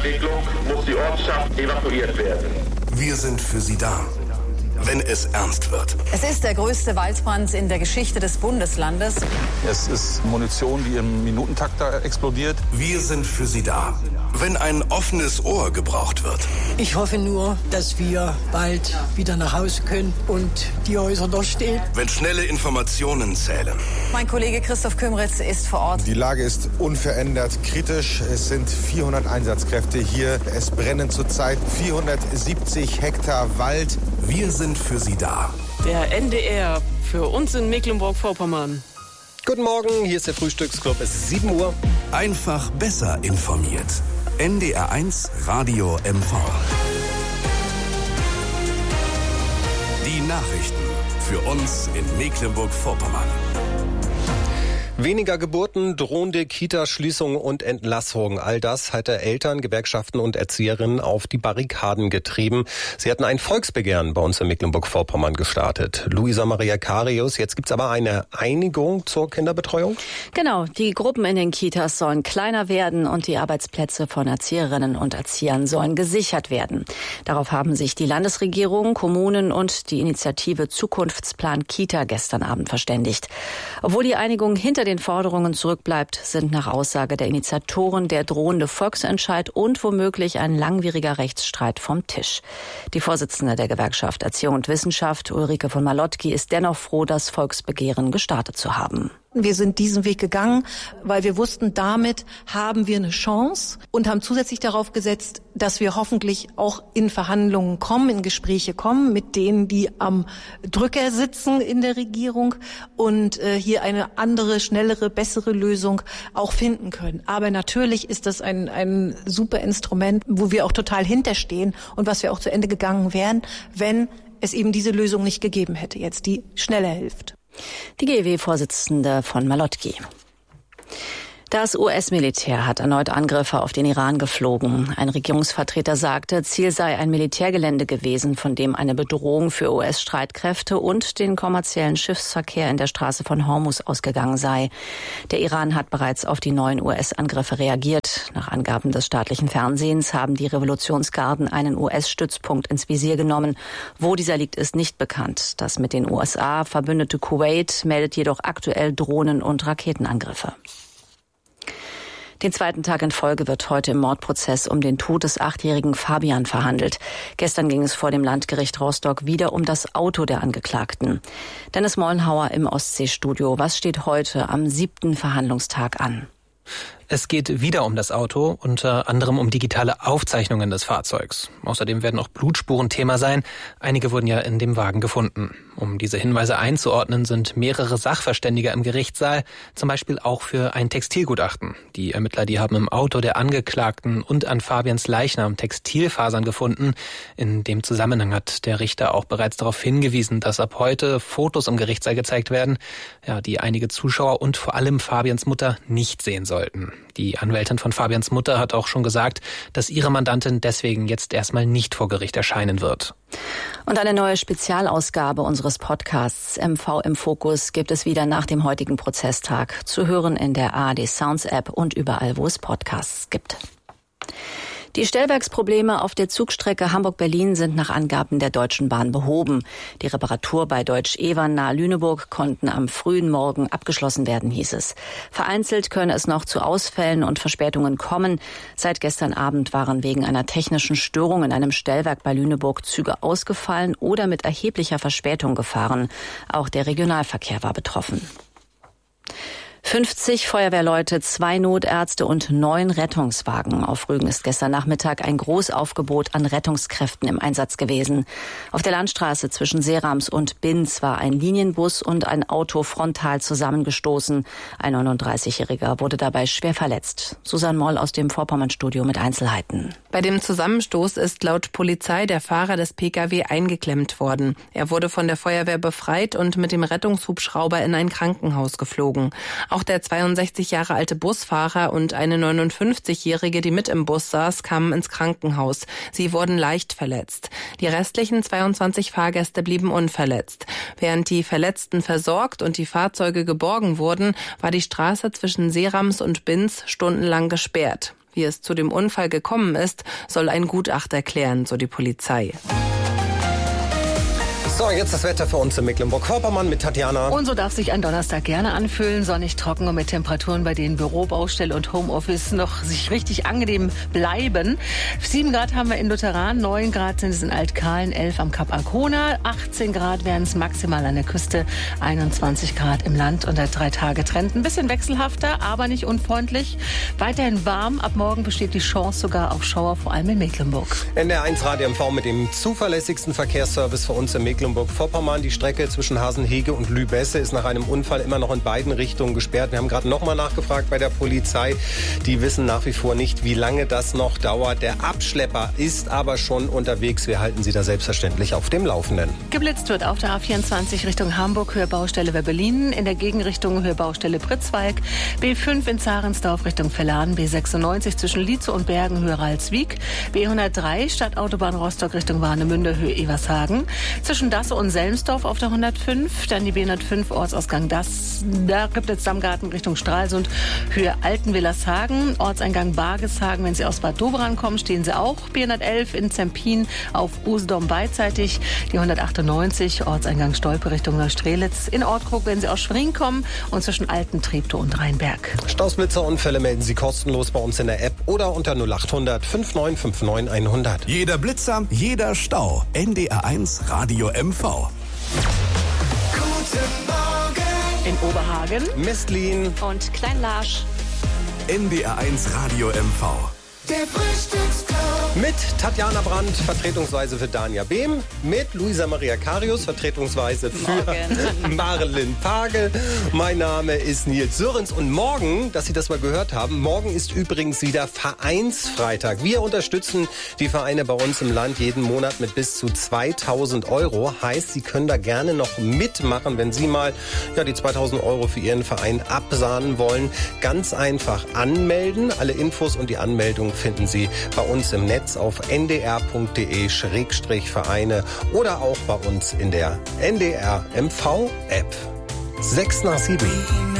Entwicklung muss die Ortschaft evakuiert werden. Wir sind für Sie da, wenn es ernst wird. Es ist der größte Waldbrand in der Geschichte des Bundeslandes. Es ist Munition, die im Minutentakt da explodiert. Wir sind für Sie da, wenn ein offenes Ohr gebraucht wird. Ich hoffe nur, dass wir bald wieder nach Hause können und die Häuser noch stehen. Wenn schnelle Informationen zählen. Mein Kollege Christoph Kümritz ist vor Ort. Die Lage ist unverändert kritisch. Es sind 400 Einsatzkräfte hier. Es brennen zurzeit 470 Hektar Wald. Wir sind für Sie da. Der NDR für uns in Mecklenburg-Vorpommern. Guten Morgen, hier ist der Frühstücksclub. Es ist 7 Uhr. Einfach besser informiert. NDR1 Radio MV. Die Nachrichten für uns in Mecklenburg-Vorpommern. Weniger Geburten, drohende Kitaschließungen und Entlassungen. All das hatte Eltern, Gewerkschaften und Erzieherinnen auf die Barrikaden getrieben. Sie hatten ein Volksbegehren bei uns in Mecklenburg-Vorpommern gestartet. Luisa Maria Karius, jetzt gibt's aber eine Einigung zur Kinderbetreuung? Genau, die Gruppen in den Kitas sollen kleiner werden und die Arbeitsplätze von Erzieherinnen und Erziehern sollen gesichert werden. Darauf haben sich die Landesregierung, Kommunen und die Initiative Zukunftsplan Kita gestern Abend verständigt. Obwohl die Einigung hinter den Forderungen zurückbleibt, sind nach Aussage der Initiatoren der drohende Volksentscheid und womöglich ein langwieriger Rechtsstreit vom Tisch. Die Vorsitzende der Gewerkschaft Erziehung und Wissenschaft, Ulrike von Malotki, ist dennoch froh, das Volksbegehren gestartet zu haben. Wir sind diesen Weg gegangen, weil wir wussten, damit haben wir eine Chance und haben zusätzlich darauf gesetzt, dass wir hoffentlich auch in Verhandlungen kommen, in Gespräche kommen mit denen, die am Drücker sitzen in der Regierung und hier eine andere, schnellere, bessere Lösung auch finden können. Aber natürlich ist das ein super Instrument, wo wir auch total hinterstehen und was wir auch zu Ende gegangen wären, wenn es eben diese Lösung nicht gegeben hätte, jetzt die schneller hilft. Die GEW-Vorsitzende von Malotki. Das US-Militär hat erneut Angriffe auf den Iran geflogen. Ein Regierungsvertreter sagte, Ziel sei ein Militärgelände gewesen, von dem eine Bedrohung für US-Streitkräfte und den kommerziellen Schiffsverkehr in der Straße von Hormuz ausgegangen sei. Der Iran hat bereits auf die neuen US-Angriffe reagiert. Nach Angaben des staatlichen Fernsehens haben die Revolutionsgarden einen US-Stützpunkt ins Visier genommen. Wo dieser liegt, ist nicht bekannt. Das mit den USA verbündete Kuwait meldet jedoch aktuell Drohnen- und Raketenangriffe. Den zweiten Tag in Folge wird heute im Mordprozess um den Tod des 8-jährigen Fabian verhandelt. Gestern ging es vor dem Landgericht Rostock wieder um das Auto der Angeklagten. Dennis Mollenhauer im Ostseestudio. Was steht heute am 7. Verhandlungstag an? Es geht wieder um das Auto, unter anderem um digitale Aufzeichnungen des Fahrzeugs. Außerdem werden auch Blutspuren Thema sein. Einige wurden ja in dem Wagen gefunden. Um diese Hinweise einzuordnen, sind mehrere Sachverständige im Gerichtssaal, zum Beispiel auch für ein Textilgutachten. Die Ermittler, die haben im Auto der Angeklagten und an Fabians Leichnam Textilfasern gefunden. In dem Zusammenhang hat der Richter auch bereits darauf hingewiesen, dass ab heute Fotos im Gerichtssaal gezeigt werden, die einige Zuschauer und vor allem Fabians Mutter nicht sehen sollten. Die Anwältin von Fabians Mutter hat auch schon gesagt, dass ihre Mandantin deswegen jetzt erstmal nicht vor Gericht erscheinen wird. Und eine neue Spezialausgabe unseres Podcasts MV im Fokus gibt es wieder nach dem heutigen Prozesstag. Zu hören in der ARD Sounds App und überall, wo es Podcasts gibt. Die Stellwerksprobleme auf der Zugstrecke Hamburg-Berlin sind nach Angaben der Deutschen Bahn behoben. Die Reparatur bei Deutsch-Evern nahe Lüneburg konnten am frühen Morgen abgeschlossen werden, hieß es. Vereinzelt könne es noch zu Ausfällen und Verspätungen kommen. Seit gestern Abend waren wegen einer technischen Störung in einem Stellwerk bei Lüneburg Züge ausgefallen oder mit erheblicher Verspätung gefahren. Auch der Regionalverkehr war betroffen. 50 Feuerwehrleute, 2 Notärzte und 9 Rettungswagen. Auf Rügen ist gestern Nachmittag ein Großaufgebot an Rettungskräften im Einsatz gewesen. Auf der Landstraße zwischen Seerams und Binz war ein Linienbus und ein Auto frontal zusammengestoßen. Ein 39-Jähriger wurde dabei schwer verletzt. Susanne Moll aus dem Vorpommernstudio mit Einzelheiten. Bei dem Zusammenstoß ist laut Polizei der Fahrer des Pkw eingeklemmt worden. Er wurde von der Feuerwehr befreit und mit dem Rettungshubschrauber in ein Krankenhaus geflogen. Auch der 62 Jahre alte Busfahrer und eine 59-Jährige, die mit im Bus saß, kamen ins Krankenhaus. Sie wurden leicht verletzt. Die restlichen 22 Fahrgäste blieben unverletzt. Während die Verletzten versorgt und die Fahrzeuge geborgen wurden, war die Straße zwischen Seerams und Binz stundenlang gesperrt. Wie es zu dem Unfall gekommen ist, soll ein Gutachter klären, so die Polizei. So, jetzt das Wetter für uns in Mecklenburg-Vorpommern mit Tatjana. Und so darf sich ein Donnerstag gerne anfühlen, sonnig, trocken und mit Temperaturen, bei denen Büro, Baustelle und Homeoffice noch sich richtig angenehm bleiben. 7 Grad haben wir in Lutheran, 9 Grad sind es in Altkahlen, 11 am Kap Arkona, 18 Grad wären es maximal an der Küste, 21 Grad im Land und der 3-Tage-Trend. Ein bisschen wechselhafter, aber nicht unfreundlich. Weiterhin warm, ab morgen besteht die Chance sogar auf Schauer, vor allem in Mecklenburg. NDR1 Radio MV mit dem zuverlässigsten Verkehrsservice für uns in Mecklenburg-Vorpommern. Die Strecke zwischen Hasenhege und Lübesse ist nach einem Unfall immer noch in beiden Richtungen gesperrt. Wir haben gerade nochmal nachgefragt bei der Polizei. Die wissen nach wie vor nicht, wie lange das noch dauert. Der Abschlepper ist aber schon unterwegs. Wir halten Sie da selbstverständlich auf dem Laufenden. Geblitzt wird auf der A24 Richtung Hamburg, Höhe Baustelle Weberlin. In der Gegenrichtung Höhe Baustelle Pritzwalk. B5 in Zarensdorf Richtung Verladen. B96 zwischen Lietze und Bergen, Höhe Ralswiek. B103 Stadtautobahn Rostock Richtung Warnemünde, Höhe Evershagen. Zwischen Dasse und Selmsdorf auf der 105. Dann die B105 Ortsausgang Das. Da gibt es Dammgarten Richtung Stralsund, Höhe Altenwillershagen. Ortseingang Bargeshagen. Wenn Sie aus Bad Doberan kommen, stehen Sie auch. B111 in Zempin auf Usedom beidseitig. Die 198 Ortseingang Stolpe Richtung Neustrelitz. In Ortkrug, wenn Sie aus Schwerin kommen und zwischen Alten, Treptow und Rheinberg. Stausblitzerunfälle melden Sie kostenlos bei uns in der App oder unter 0800 5959 100. Jeder Blitzer, jeder Stau. NDR1 Radio MV. Guten Morgen. In Oberhagen. Mestlin. Und Kleinlarsch. NDR1 Radio MV. Der Frühstücksclub. Mit Tatjana Brandt, vertretungsweise für Danja Behm. Mit Luisa Maria Karius, vertretungsweise für Marilyn Pagel. Mein Name ist Nils Sörens. Und morgen, dass Sie das mal gehört haben, morgen ist übrigens wieder Vereinsfreitag. Wir unterstützen die Vereine bei uns im Land jeden Monat mit bis zu 2.000 €. Heißt, Sie können da gerne noch mitmachen, wenn Sie mal die 2.000 € für Ihren Verein absahnen wollen. Ganz einfach anmelden. Alle Infos und die Anmeldung finden Sie bei uns im Netz auf ndr.de/Vereine oder auch bei uns in der NDR MV App. 6 nach 7.